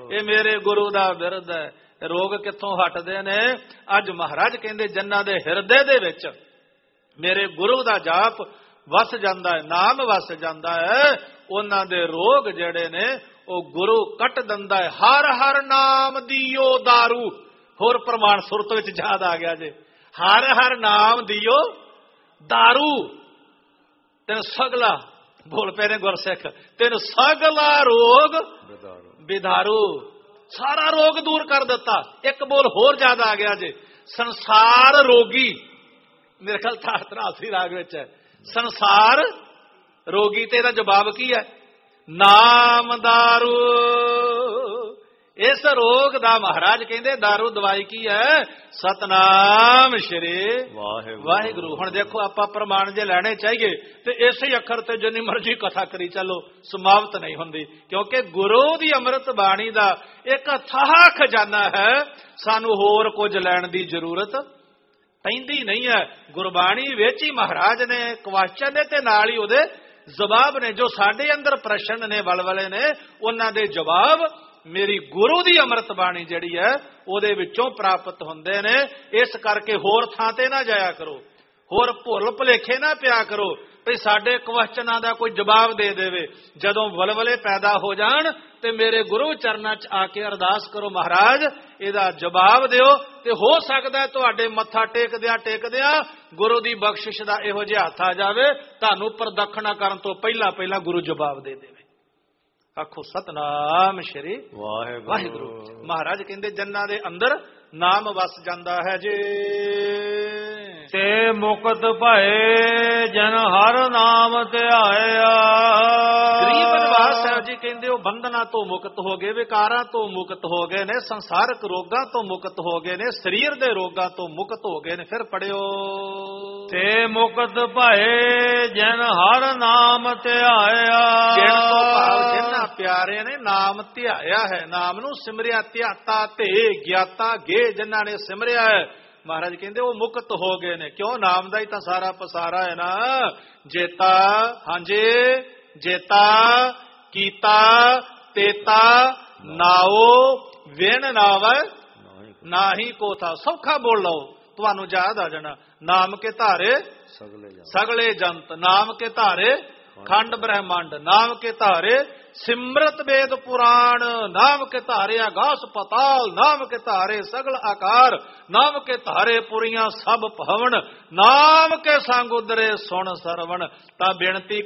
ਇਹ ਮੇਰੇ ਗੁਰੂ ਦਾ ਬਿਰਦ ਹੈ। ਰੋਗ ਕਿੱਥੋਂ ਹਟਦੇ ਨੇ? ਅੱਜ ਮਹਾਰਾਜ ਕਹਿੰਦੇ ਜਿਨ੍ਹਾਂ ਦੇ ਹਿਰਦੇ ਦੇ ਵਿੱਚ ਮੇਰੇ ਗੁਰੂ ਦਾ ਜਾਪ ਵਸ ਜਾਂਦਾ ਹੈ, ਨਾਮ ਵਸ ਜਾਂਦਾ ਹੈ, ਉਹਨਾਂ ਦੇ ਰੋਗ ਜਿਹੜੇ ਨੇ ਉਹ ਗੁਰੂ ਕੱਟ ਦਿੰਦਾ ਹੈ। ਹਰ ਹਰ ਨਾਮ ਦੀਓ ਦਾਰੂ। ਹੋਰ ਪ੍ਰਮਾਣ ਸੁਰਤ ਵਿੱਚ ਯਾਦ ਆ ਗਿਆ ਜੇ, ਹਰ ਹਰ ਨਾਮ ਦੀਓ ਦਾਰੂ। ਤੈਨੂੰ ਸਗਲਾ ਬੋਲ ਪਏ ਨੇ ਗੁਰਸਿੱਖ, ਤੈਨੂੰ ਸਗਲਾ ਰੋਗ ਵਿਦਾਰੂ। ਸਾਰਾ ਰੋਗ ਦੂਰ ਕਰ ਦਿੱਤਾ। ਇੱਕ ਬੋਲ ਹੋਰ ਯਾਦ ਆ ਗਿਆ ਜੇ, ਸੰਸਾਰ ਰੋਗੀ। ਮੇਰੇ ਖਿਆਲ ਧਾਤਰੀ ਰਾਗ ਵਿੱਚ ਹੈ ਸੰਸਾਰ ਰੋਗੀ। ਤੇ ਇਹਦਾ ਜਵਾਬ ਕੀ ਹੈ? ਨਾਮ ਦਾਰੂ। ਇਸ ਰੋਗ ਦਾ ਮਹਾਰਾਜ ਕਹਿੰਦੇ ਦਾਰੂ ਦਵਾਈ ਕੀ ਹੈ? ਸਤਨਾਮ ਸ਼੍ਰੀ ਵਾਹਿਗੁਰੂ। ਹੁਣ ਦੇਖੋ ਆਪਾਂ ਪ੍ਰਮਾਣ ਜੇ ਲੈਣੇ ਚਾਹੀਏ ਤੇ ਇਸੇ ਅੱਖਰ ਤੇ ਜਿੰਨੀ ਮਰਜ਼ੀ ਕਥਾ ਕਰੀ ਚੱਲੋ, ਸਮਾਪਤ ਨਹੀਂ ਹੁੰਦੀ। ਕਿਉਂਕਿ ਗੁਰੂ ਦੀ ਅੰਮ੍ਰਿਤ ਬਾਣੀ ਦਾ ਇੱਕ ਅਥਾਹ ਖਜ਼ਾਨਾ ਹੈ। ਸਾਨੂੰ ਹੋਰ ਕੁਝ ਲੈਣ ਦੀ ਜ਼ਰੂਰਤ ਪੈਂਦੀ ਨਹੀਂ ਹੈ। ਗੁਰਬਾਣੀ ਵਿੱਚ ਹੀ ਮਹਾਰਾਜ ਨੇ ਕੁਐਸਚਨ ਨੇ ਤੇ ਨਾਲ ਹੀ ਉਹਦੇ ਜਵਾਬ ਨੇ। ਜੋ ਸਾਡੇ ਅੰਦਰ ਪ੍ਰਸ਼ਨ ਨੇ, ਵਲਵਲੇ ਨੇ, ਉਹਨਾਂ ਦੇ ਜਵਾਬ ਮੇਰੀ ਗੁਰੂ ਦੀ ਅੰਮ੍ਰਿਤ ਬਾਣੀ ਜਿਹੜੀ ਹੈ ਉਹਦੇ ਵਿੱਚੋਂ ਪ੍ਰਾਪਤ ਹੁੰਦੇ ਨੇ। ਇਸ ਕਰਕੇ ਹੋਰ ਥਾਂ ਤੇ ਨਾ ਜਾਇਆ ਕਰੋ, ਹੋਰ ਭੁੱਲ ਭੁਲੇਖੇ ਨਾ ਪਿਆ ਕਰੋ ਵੀ ਸਾਡੇ ਕੁਐਸਚਨਾਂ ਦਾ ਕੋਈ ਜਵਾਬ ਦੇ ਦੇਵੇ। ਜਦੋਂ ਵਲਵਲੇ ਪੈਦਾ ਹੋ ਜਾਣ ਤੇ ਮੇਰੇ ਗੁਰੂ ਚਰਨਾਂ 'ਚ ਆ ਕੇ ਅਰਦਾਸ ਕਰੋ, ਮਹਾਰਾਜ ਇਹਦਾ ਜਵਾਬ ਦਿਓ। ਤੇ ਹੋ ਸਕਦਾ ਤੁਹਾਡੇ ਮੱਥਾ ਟੇਕਦਿਆਂ ਗੁਰੂ ਦੀ ਬਖਸ਼ਿਸ਼ ਦਾ ਇਹੋ ਜਿਹਾ ਹੱਥ ਆ ਜਾਵੇ, ਤੁਹਾਨੂੰ ਪ੍ਰਦਖਣਾ ਕਰਨ ਤੋਂ ਪਹਿਲਾਂ ਪਹਿਲਾਂ ਗੁਰੂ ਜਵਾਬ ਦੇ ਦੇਵੇ। ਆਖੋ ਸਤਨਾਮ ਸ਼੍ਰੀ ਵਾਹਿਗੁਰੂ। ਮਹਾਰਾਜ ਕਹਿੰਦੇ ਜਿਨ੍ਹਾਂ ਦੇ ਅੰਦਰ ਨਾਮ ਵਸ ਜਾਂਦਾ ਹੈ ਜੀ, ਤੇ ਮੁਕਤ ਭਏ ਜਨ ਹਰ ਨਾਮ ਧਿਆਇਆ। ਗਰੀਬ ਨਿਵਾਸ ਸਾਹਿਬ ਜੀ ਕਹਿੰਦੇ ਉਹ ਬੰਧਨਾਂ ਤੋਂ ਮੁਕਤ ਹੋ ਗਏ, ਵਿਕਾਰਾਂ ਤੋਂ ਮੁਕਤ ਹੋ ਗਏ ਨੇ, ਸੰਸਾਰਕ ਰੋਗਾਂ ਤੋਂ ਮੁਕਤ ਹੋ ਗਏ ਨੇ, ਸਰੀਰ ਦੇ ਰੋਗਾਂ ਤੋਂ ਮੁਕਤ ਹੋ ਗਏ ਨੇ। ਫਿਰ ਪੜਿਓ, ਤੇ ਮੁਕਤ ਭਏ ਜਨ ਹਰ ਨਾਮ ਧਿਆਇਆ। ਜਿਨ ਤੋਂ ਭਾਵ ਜਿਨ੍ਹਾਂ ਪਿਆਰੇ ਨੇ ਨਾਮ ਧਿਆਇਆ ਹੈ, ਨਾਮ ਨੂੰ ਸਿਮਰਿਆ, ਧਿਆਤਾ ਤੇ ਗਿਆਤਾ ਗੇ ਜਿਨ੍ਹਾਂ ਨੇ ਸਿਮਰਿਆ ਹੈ, ਮਹਾਰਾਜ ਕਹਿੰਦੇ ਉਹ ਮੁਕਤ ਹੋ ਗਏ ਨੇ। ਕਿਉਂ? ਨਾਮ ਦਾ ਹੀ ਤਾਂ ਸਾਰਾ ਪਸਾਰਾ ਹੈ ਨਾ। ਜੇਤਾ, ਹਾਂਜੀ, ਜੇਤਾ ਕੀਤਾ ਤੇਤਾ ਨਾਓ ਵਿਣ ਨਾਵੈ ਨਾਹੀ ਕੋ ਥਾ। ਸੌਖਾ ਬੋਲ ਲਓ, ਤੁਹਾਨੂੰ ਯਾਦ ਆ ਜਾਣਾ। ਨਾਮ ਕੇ ਧਾਰੇ ਸਗਲੇ ਜੰਤ, ਨਾਮ ਕੇ ਧਾਰੇ ਖੰਡ ਬ੍ਰਹਮੰਡ, ਨਾਮ ਕੇ ਧਾਰੇ ਸਿਮਰਤ ਵੇਦ ਪੁਰਾਣ, ਨਾਮ ਕੇ ਧਾਰੇ ਆਗਾਸ ਪਤਾਲ, ਨਾਮ ਕੇ ਧਾਰੇ ਸਗਲ ਆਕਾਰ, ਨਾਮ ਕੇ ਧਾਰੇ ਪੁਰੀਆਂ ਸਭ ਭਵਨ, ਨਾਮ ਕੇ ਸੰਗ ਉਦਰੇ ਸੁਣ ਸਰਵਣ। ਤਾਂ ਬੇਨਤੀ